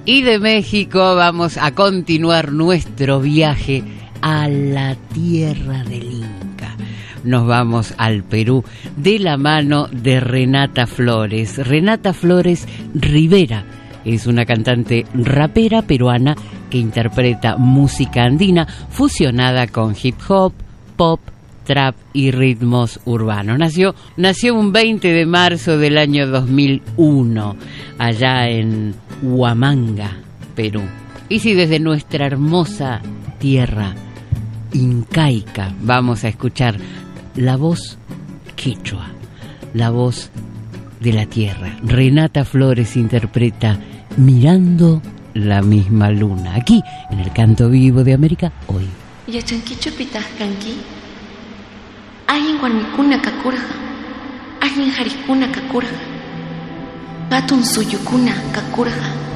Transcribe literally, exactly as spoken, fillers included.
Y de México vamos a continuar nuestro viaje a la tierra del Inca. Nos vamos al Perú de la mano de Renata Flores. Renata Flores Rivera es una cantante rapera peruana que interpreta música andina fusionada con hip hop, pop, trap y ritmos urbanos. Nació, nació un veinte de marzo del año dos mil uno, allá en Huamanga, Perú. Y si desde nuestra hermosa tierra incaica vamos a escuchar la voz quechua, la voz de la tierra. Renata Flores interpreta Mirando la misma luna, aquí en el Canto Vivo de América Hoy. Yachanquicho pitajkanki, ayin guanmikuna kakurja, ayin jarikuna kakurja, gatun suyukuna kakurja.